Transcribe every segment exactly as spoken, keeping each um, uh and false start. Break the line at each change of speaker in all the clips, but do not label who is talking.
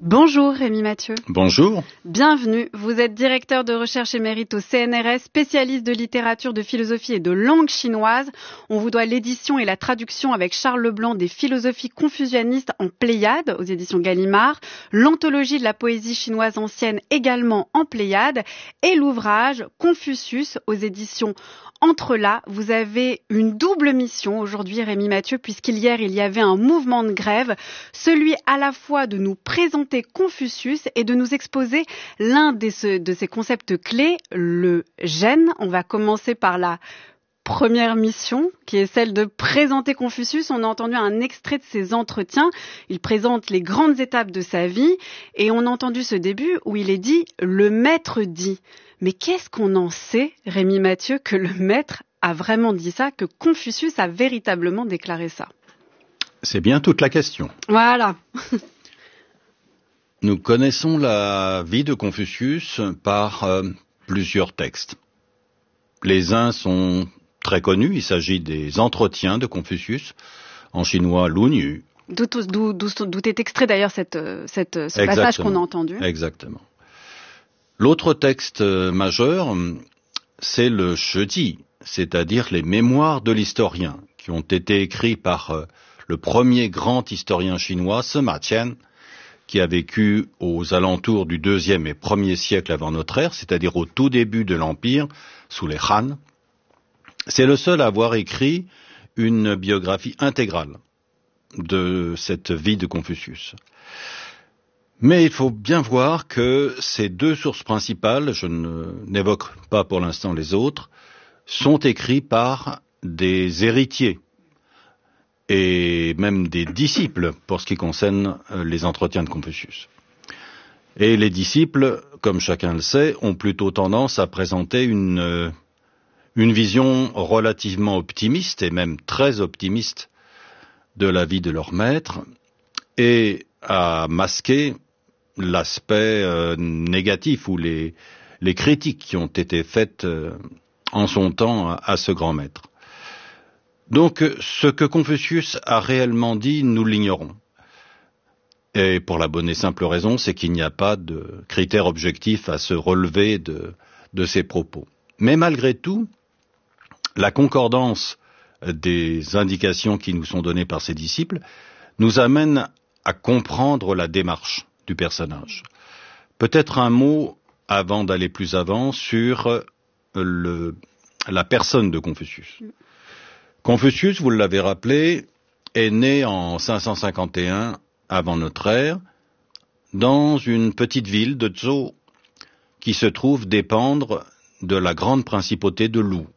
Bonjour Rémi Mathieu.
Bonjour.
Bienvenue, vous êtes directeur de recherche émérite au C N R S, spécialiste de littérature, de philosophie et de langue chinoise. On vous doit l'édition et la traduction avec Charles Leblanc des philosophies confucianistes en Pléiade aux éditions Gallimard, l'anthologie de la poésie chinoise ancienne également en Pléiade et l'ouvrage Confucius aux éditions Entre là. Vous avez une double mission aujourd'hui Rémi Mathieu, puisqu'hier il y avait un mouvement de grève, celui à la fois de nous présenter Confucius et de nous exposer l'un de ses concepts clés, le gène. On va commencer par la première mission, qui est celle de présenter Confucius. On a entendu un extrait de ses entretiens. Il présente les grandes étapes de sa vie et on a entendu ce début où il est dit « le maître dit ». Mais qu'est-ce qu'on en sait, Rémi Mathieu, que le maître a vraiment dit ça, que Confucius a véritablement déclaré ça?
C'est bien toute la question.
Voilà.
Nous connaissons la vie de Confucius par euh, plusieurs textes. Les uns sont très connus, il s'agit des entretiens de Confucius, en chinois Lunyu.
D'où, d'où, d'où, d'où est extrait d'ailleurs cette, cette, ce passage qu'on a entendu.
Exactement. L'autre texte majeur, c'est le Shiji, c'est-à-dire les mémoires de l'historien, qui ont été écrits par euh, le premier grand historien chinois, Sima Qian, qui a vécu aux alentours du deuxième et premier siècle avant notre ère, c'est-à-dire au tout début de l'Empire, sous les Han. C'est le seul à avoir écrit une biographie intégrale de cette vie de Confucius. Mais il faut bien voir que ces deux sources principales, je ne, n'évoque pas pour l'instant les autres, sont écrites par des héritiers et même des disciples pour ce qui concerne les entretiens de Confucius. Et les disciples, comme chacun le sait, ont plutôt tendance à présenter une, une vision relativement optimiste et même très optimiste de la vie de leur maître et à masquer l'aspect euh, négatif ou les, les critiques qui ont été faites euh, en son temps à, à ce grand maître. Donc, ce que Confucius a réellement dit, nous l'ignorons. Et pour la bonne et simple raison, c'est qu'il n'y a pas de critère objectif à se relever de, de ses propos. Mais malgré tout, la concordance des indications qui nous sont données par ses disciples nous amène à comprendre la démarche du personnage. Peut-être un mot, avant d'aller plus avant, sur le, la personne de Confucius. Confucius, vous l'avez rappelé, est né en cinq cent cinquante et un avant notre ère, dans une petite ville de Zhou, qui se trouve dépendre de la grande principauté de Lou.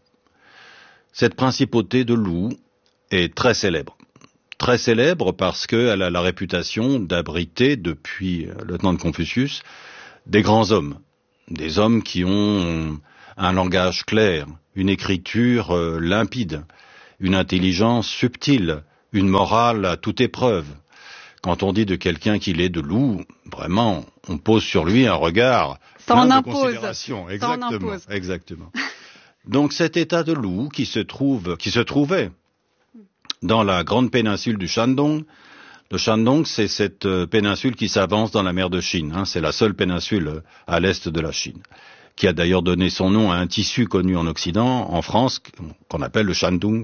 Cette principauté de Lou est très célèbre. Très célèbre parce qu'elle a la réputation d'abriter, depuis le temps de Confucius, des grands hommes. Des hommes qui ont un langage clair, une écriture euh, limpide, une intelligence subtile, une morale à toute épreuve. Quand on dit de quelqu'un qu'il est de Lou, vraiment, on pose sur lui un regard
plein
de
impose.
considération. Exactement,
Ça en impose.
exactement. Donc cet état de Lou qui se trouve, qui se trouvait dans la grande péninsule du Shandong. Le Shandong, c'est cette péninsule qui s'avance dans la mer de Chine. Hein, c'est la seule péninsule à l'est de la Chine, qui a d'ailleurs donné son nom à un tissu connu en Occident, en France, qu'on appelle le Shandong.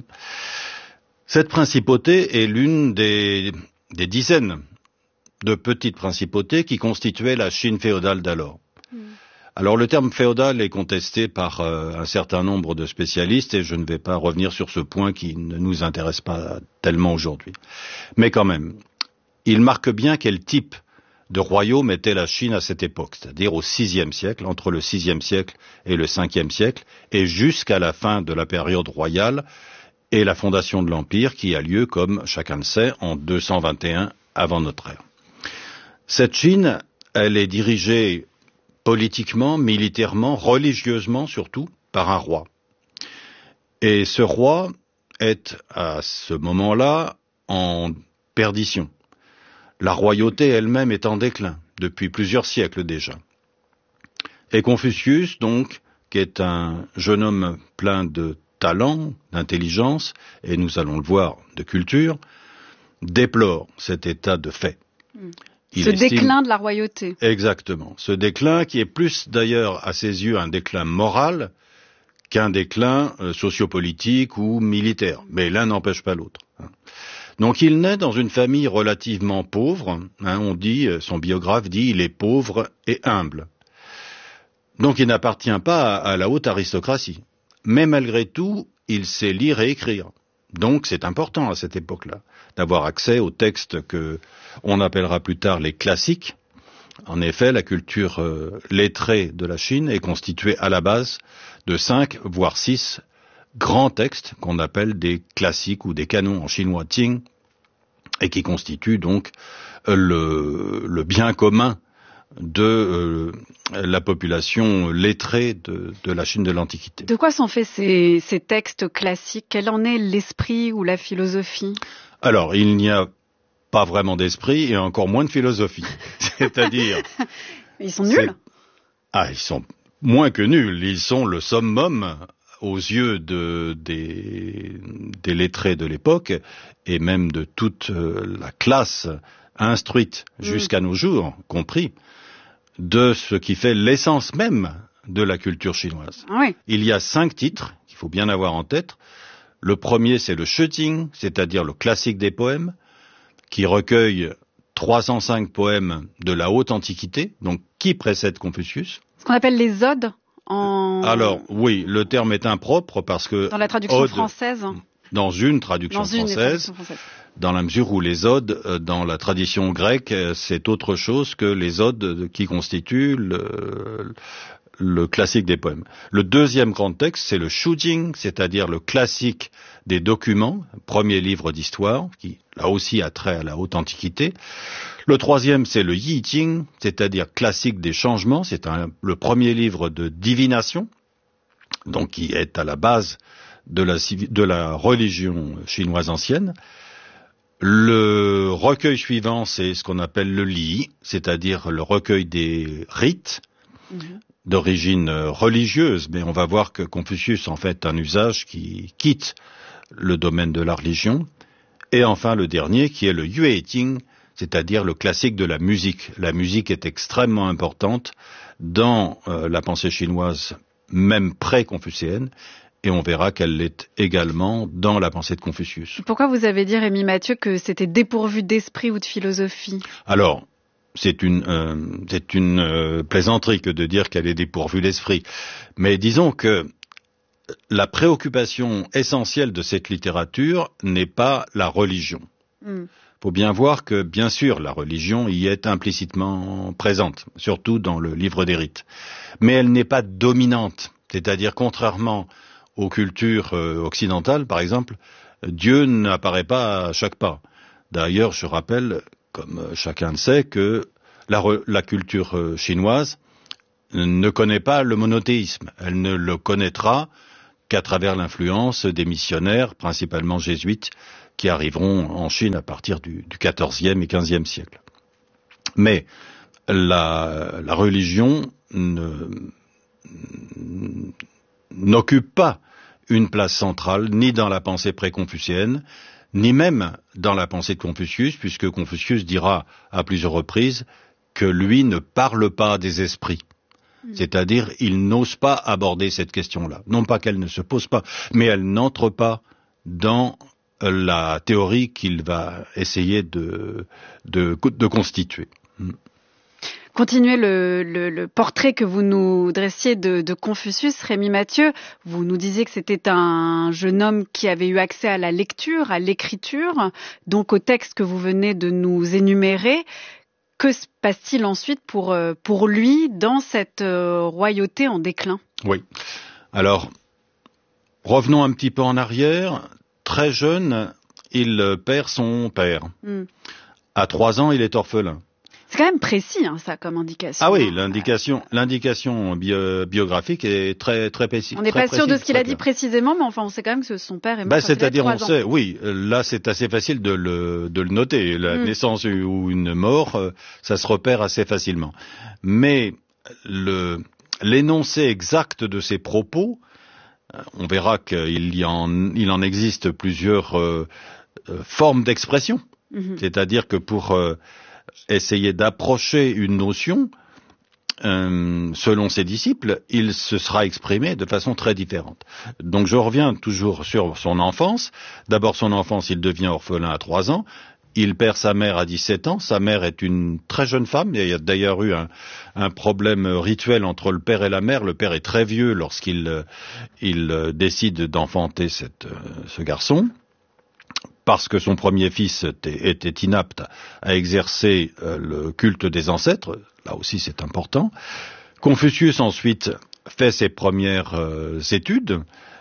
Cette principauté est l'une des, des dizaines de petites principautés qui constituaient la Chine féodale d'alors. Mmh. Alors le terme féodal est contesté par euh, un certain nombre de spécialistes et je ne vais pas revenir sur ce point qui ne nous intéresse pas tellement aujourd'hui. Mais quand même, il marque bien quel type de royaume était la Chine à cette époque, c'est-à-dire au sixième siècle, entre le sixième siècle et le cinquième siècle, et jusqu'à la fin de la période royale et la fondation de l'Empire qui a lieu, comme chacun le sait, en deux cent vingt et un avant notre ère. Cette Chine, elle est dirigée politiquement, militairement, religieusement surtout, par un roi. Et ce roi est, à ce moment-là, en perdition. La royauté elle-même est en déclin, depuis plusieurs siècles déjà. Et Confucius, donc, qui est un jeune homme plein de talent, d'intelligence, et nous allons le voir, de culture, déplore cet état de fait. Mm. Il
ce
estime...
déclin de la royauté.
Exactement. Ce déclin qui est plus d'ailleurs à ses yeux un déclin moral qu'un déclin euh, sociopolitique ou militaire. Mais l'un n'empêche pas l'autre. Hein. Donc il naît dans une famille relativement pauvre. Hein, on dit, son biographe dit, il est pauvre et humble. Donc il n'appartient pas à, à la haute aristocratie. Mais malgré tout, il sait lire et écrire. Donc c'est important à cette époque-là d'avoir accès aux textes que on appellera plus tard les classiques. En effet, la culture euh, lettrée de la Chine est constituée à la base de cinq, voire six grands textes qu'on appelle des classiques ou des canons en chinois Qing, et qui constituent donc euh, le, le bien commun de euh, la population lettrée de, de la Chine de l'Antiquité.
De quoi sont faits ces, ces textes classiques? Quel en est l'esprit ou la philosophie?
Alors, il n'y a pas vraiment d'esprit et encore moins de philosophie. C'est-à-dire...
Ils sont nuls?
Ah, ils sont moins que nuls. Ils sont le summum aux yeux de, des, des lettrés de l'époque et même de toute la classe instruite jusqu'à mmh. nos jours, compris, de ce qui fait l'essence même de la culture chinoise.
Oui.
Il y a cinq titres qu'il faut bien avoir en tête. Le premier, c'est le Shijing, c'est-à-dire le classique des poèmes, qui recueille trois cent cinq poèmes de la haute antiquité, donc qui précède Confucius.
Ce qu'on appelle les odes en...
Alors, oui, le terme est impropre parce que...
Dans la traduction
ode,
française.
Dans une traduction
dans une
française,
traduction française.
Dans la mesure où les odes, dans la tradition grecque, c'est autre chose que les odes qui constituent le, le classique des poèmes. Le deuxième grand texte, c'est le Shujing, c'est-à-dire le classique des documents, premier livre d'histoire, qui là aussi a trait à la haute antiquité. Le troisième, c'est le Yijing, c'est-à-dire classique des changements, c'est un, le premier livre de divination, donc qui est à la base de la, de la religion chinoise ancienne. Le recueil suivant, c'est ce qu'on appelle le Li, c'est-à-dire le recueil des rites mmh. d'origine religieuse, mais on va voir que Confucius en fait un usage qui quitte le domaine de la religion. Et enfin le dernier, qui est le Yueting, c'est-à-dire le classique de la musique. La musique est extrêmement importante dans euh, la pensée chinoise, même pré-confucéenne, et on verra qu'elle l'est également dans la pensée de Confucius.
Pourquoi vous avez dit, Rémi Mathieu, que c'était dépourvu d'esprit ou de philosophie?
Alors, c'est une, euh, c'est une euh, plaisanterie que de dire qu'elle est dépourvue d'esprit. Mais disons que la préoccupation essentielle de cette littérature n'est pas la religion. Il mm. faut bien voir que, bien sûr, la religion y est implicitement présente, surtout dans le livre des rites. Mais elle n'est pas dominante, c'est-à-dire contrairement aux cultures euh, occidentales, par exemple, Dieu n'apparaît pas à chaque pas. D'ailleurs, je rappelle, comme chacun le sait, que la, la culture euh, chinoise ne connaît pas le monothéisme. Elle ne le connaîtra qu'à travers l'influence des missionnaires, principalement jésuites, qui arriveront en Chine à partir du, du quatorzième et quinzième siècle. Mais la, la religion ne, n'occupe pas une place centrale, ni dans la pensée pré-confucéenne, ni même dans la pensée de Confucius, puisque Confucius dira à plusieurs reprises que lui ne parle pas des esprits. Mmh. C'est-à-dire, il n'ose pas aborder cette question-là. Non pas qu'elle ne se pose pas, mais elle n'entre pas dans la théorie qu'il va essayer de, de, de constituer. Mmh.
Continuez le, le, le portrait que vous nous dressiez de, de Confucius, Rémi Mathieu. Vous nous disiez que c'était un jeune homme qui avait eu accès à la lecture, à l'écriture, donc au texte que vous venez de nous énumérer. Que se passe-t-il ensuite pour, pour lui dans cette royauté en déclin?
Oui. Alors, revenons un petit peu en arrière. Très jeune, il perd son père. Mm. À trois ans, il est orphelin.
C'est quand même précis, hein, ça, comme indication.
Ah oui, l'indication, l'indication bio, biographique est très, très précise.
On n'est pas sûr de ce qu'il a dit précisément, mais enfin, on sait quand même que son père est mort.
Bah, c'est-à-dire, on sait, oui, là, c'est assez facile de le, de le noter. La mm. naissance ou une mort, ça se repère assez facilement. Mais le, l'énoncé exact de ses propos, on verra qu'il y en, il en existe plusieurs euh, formes d'expression. Mm-hmm. C'est-à-dire que pour euh, essayer d'approcher une notion, euh, selon ses disciples, il se sera exprimé de façon très différente. Donc je reviens toujours sur son enfance. D'abord son enfance, il devient orphelin à trois ans. Il perd sa mère à dix-sept ans. Sa mère est une très jeune femme. Il y a d'ailleurs eu un, un problème rituel entre le père et la mère. Le père est très vieux lorsqu'il il décide d'enfanter cette, ce garçon, parce que son premier fils était, était inapte à exercer le culte des ancêtres. Là aussi, c'est important. Confucius, ensuite, fait ses premières euh, études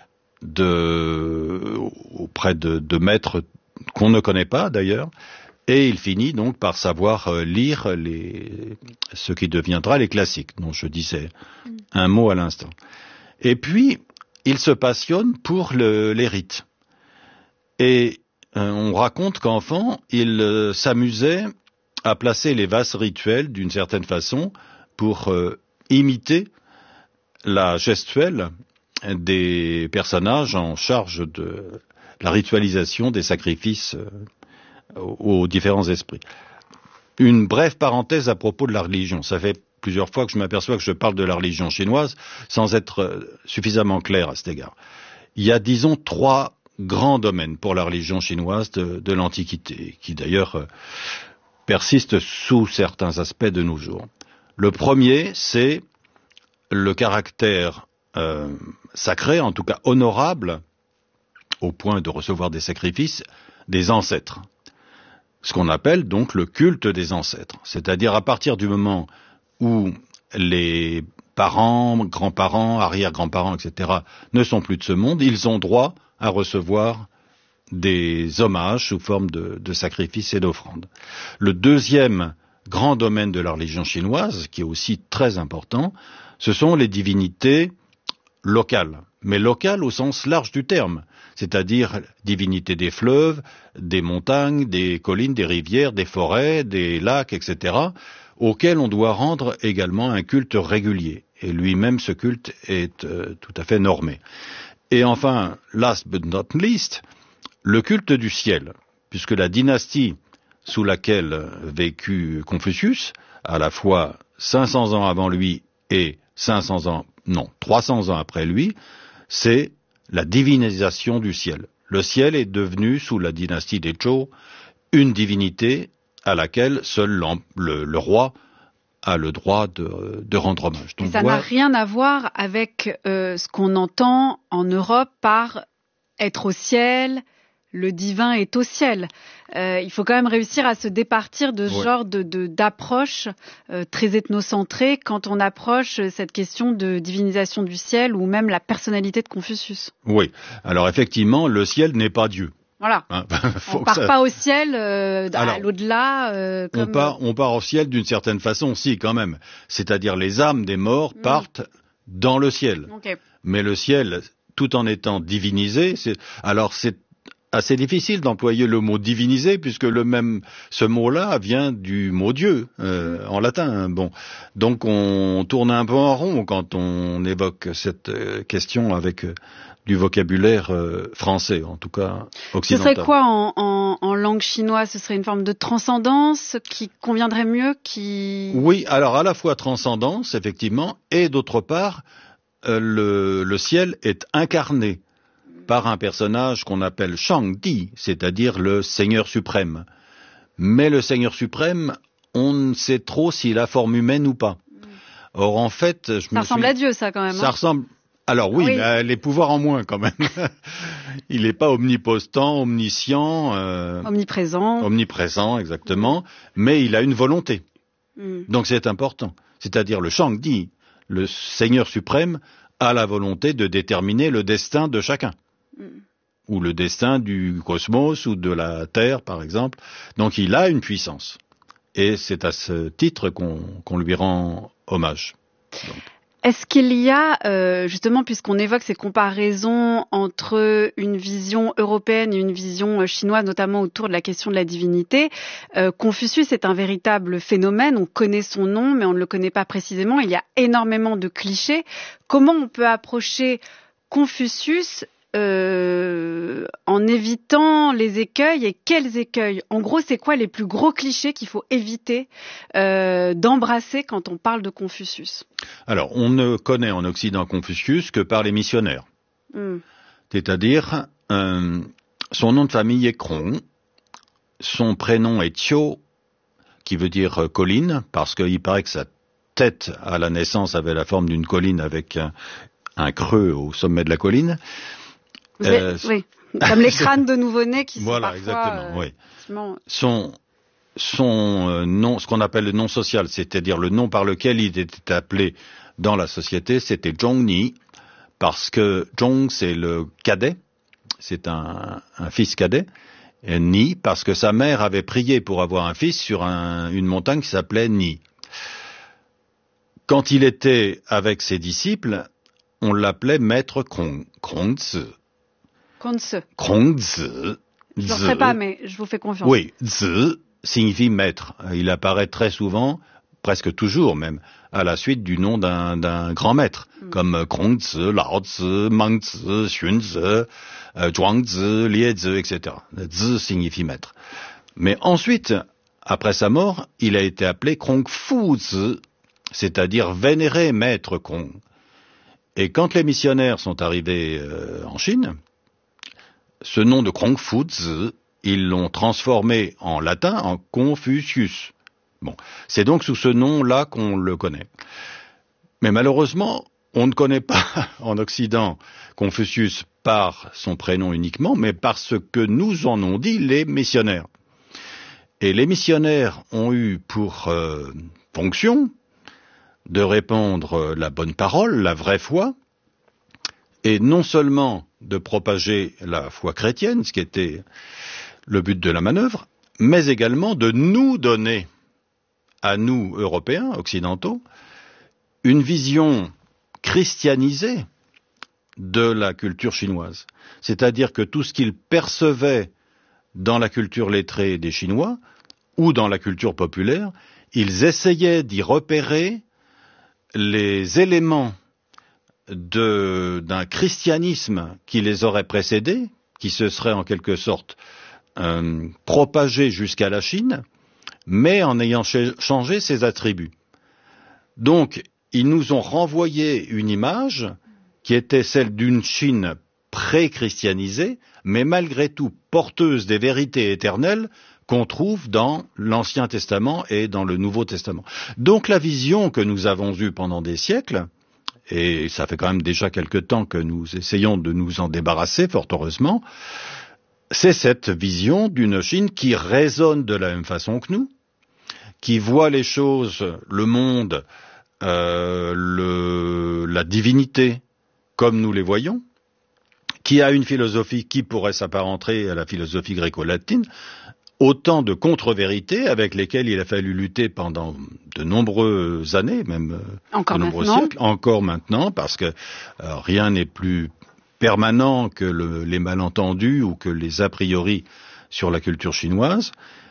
de, auprès de, de maîtres qu'on ne connaît pas, d'ailleurs, et il finit donc par savoir euh, lire les, ce qui deviendra les classiques, dont je disais un mot à l'instant. Et puis, il se passionne pour le, les rites. Et euh, on raconte qu'enfant, il euh, s'amusait à placer les vases rituels d'une certaine façon pour euh, imiter la gestuelle des personnages en charge de la ritualisation des sacrifices euh, aux différents esprits. Une brève parenthèse à propos de la religion. Ça fait plusieurs fois que je m'aperçois que je parle de la religion chinoise sans être suffisamment clair à cet égard. Il y a, disons, trois grands domaines pour la religion chinoise de, de l'Antiquité, qui d'ailleurs euh, persiste sous certains aspects de nos jours. Le premier, c'est le caractère euh, sacré, en tout cas honorable, au point de recevoir des sacrifices, des ancêtres. Ce qu'on appelle donc le culte des ancêtres. C'est-à-dire à partir du moment où les parents, grands-parents, arrière-grands-parents, et cetera ne sont plus de ce monde, ils ont droit à recevoir des hommages sous forme de, de sacrifices et d'offrandes. Le deuxième grand domaine de la religion chinoise, qui est aussi très important, ce sont les divinités locales, mais locales au sens large du terme, c'est-à-dire divinités des fleuves, des montagnes, des collines, des rivières, des forêts, des lacs, et cetera, auxquels on doit rendre également un culte régulier. Et lui-même, ce culte est euh, tout à fait normé. Et enfin, last but not least, le culte du ciel, puisque la dynastie sous laquelle vécut Confucius, à la fois cinq cents ans avant lui et cinq cents ans, non, trois cents ans après lui, c'est la divinisation du ciel. Le ciel est devenu, sous la dynastie des Zhou, une divinité à laquelle seul le, le roi a le droit de, de rendre hommage.
Donc, ça n'a rien à voir avec euh, ce qu'on entend en Europe par être au ciel, le divin est au ciel. Euh, il faut quand même réussir à se départir de ce ouais. genre de, de, d'approche euh, très ethnocentrée quand on approche cette question de divinisation du ciel ou même la personnalité de Confucius.
Oui, alors effectivement, le ciel n'est pas Dieu.
Voilà. Hein, on part ça... pas au ciel, euh, Alors, à l'au-delà. Euh, comme...
on, part, on part au ciel d'une certaine façon, si, quand même. C'est-à-dire les âmes des morts mmh. partent dans le ciel.
Okay.
Mais le ciel, tout en étant divinisé, c'est... alors c'est assez difficile d'employer le mot divinisé, puisque le même, ce mot-là vient du mot Dieu, euh, mmh. en latin. Hein. Bon. Donc on tourne un peu en rond quand on évoque cette euh, question avec... Euh, du vocabulaire euh, français, en tout cas occidental.
Ce serait quoi en, en, en langue chinoise? Ce serait une forme de transcendance qui conviendrait mieux qui...
Oui, alors à la fois transcendance, effectivement, et d'autre part, euh, le, le ciel est incarné par un personnage qu'on appelle Shangdi, c'est-à-dire le Seigneur suprême. Mais le Seigneur suprême, on ne sait trop s'il a forme humaine ou pas. Or, en fait... Je
ça
me
ressemble
suis...
à Dieu, ça, quand même.
Ça
hein
ressemble... Alors oui, oui. Mais les pouvoirs en moins quand même. Il n'est pas omnipotent, omniscient, euh,
omniprésent.
Omniprésent, exactement. Mais il a une volonté.
Mm.
Donc c'est important. C'est-à-dire le Shangdi, le Seigneur suprême, a la volonté de déterminer le destin de chacun. Mm. Ou le destin du cosmos ou de la Terre, par exemple. Donc il a une puissance. Et c'est à ce titre qu'on, qu'on lui rend hommage. Donc.
Est-ce qu'il y a, euh, justement, puisqu'on évoque ces comparaisons entre une vision européenne et une vision chinoise, notamment autour de la question de la divinité, euh, Confucius est un véritable phénomène, on connaît son nom, mais on ne le connaît pas précisément, il y a énormément de clichés. Comment on peut approcher Confucius euh, en évitant les écueils. Et quels écueils? En gros, c'est quoi les plus gros clichés qu'il faut éviter euh, d'embrasser quand on parle de Confucius?
Alors, on ne connaît en Occident Confucius que par les missionnaires. Mm. C'est-à-dire, euh, son nom de famille est Krong, son prénom est Chiu, qui veut dire euh, colline, parce qu'il paraît que sa tête à la naissance avait la forme d'une colline avec un, un creux au sommet de la colline.
Vous euh, êtes, oui, comme les crânes de nouveau-nés qui sont
voilà,
parfois...
exactement,
euh,
oui. Son, son euh, nom, ce qu'on appelle le nom social, c'est-à-dire le nom par lequel il était appelé dans la société, c'était Zhongni, parce que Zhong, c'est le cadet, c'est un, un fils cadet, et Ni, parce que sa mère avait prié pour avoir un fils sur un, une montagne qui s'appelait Ni. Quand il était avec ses disciples, on l'appelait maître Krong, Krongzi.
Krongzi.
Krongzi.
Je ne le ferai pas, mais je vous fais confiance.
Oui, Zi signifie maître. Il apparaît très souvent, presque toujours même, à la suite du nom d'un, d'un grand maître, mm. comme Krongzi, Laozi, Mangzi, Xunzi, euh, Zhuangzi, Liezi, et cetera. Zi signifie maître. Mais ensuite, après sa mort, il a été appelé Krongfuzi, c'est-à-dire vénéré maître Krong. Et quand les missionnaires sont arrivés euh, en Chine, ce nom de Krongfuzi, ils l'ont transformé en latin en Confucius. Bon, c'est donc sous ce nom-là qu'on le connaît. Mais malheureusement, on ne connaît pas en Occident Confucius par son prénom uniquement, mais par ce que nous en ont dit les missionnaires. Et les missionnaires ont eu pour euh, fonction de répandre la bonne parole, la vraie foi, et non seulement de propager la foi chrétienne, ce qui était le but de la manœuvre, mais également de nous donner, à nous, Européens, occidentaux, une vision christianisée de la culture chinoise. C'est-à-dire que tout ce qu'ils percevaient dans la culture lettrée des Chinois, ou dans la culture populaire, ils essayaient d'y repérer les éléments de, d'un christianisme qui les aurait précédés, qui se serait en quelque sorte euh, propagé jusqu'à la Chine, mais en ayant ch- changé ses attributs. Donc, ils nous ont renvoyé une image qui était celle d'une Chine pré-christianisée, mais malgré tout porteuse des vérités éternelles qu'on trouve dans l'Ancien Testament et dans le Nouveau Testament. Donc la vision que nous avons eue pendant des siècles, et ça fait quand même déjà quelque temps que nous essayons de nous en débarrasser, fort heureusement, c'est cette vision d'une Chine qui raisonne de la même façon que nous, qui voit les choses, le monde, euh, le, la divinité, comme nous les voyons, qui a une philosophie qui pourrait s'apparenter à la philosophie gréco-latine, autant de contre-vérités avec lesquelles il a fallu lutter pendant de nombreuses années, même
encore
de nombreux
maintenant.
siècles, encore maintenant, parce que euh, rien n'est plus permanent que le, les malentendus ou que les a priori sur la culture chinoise.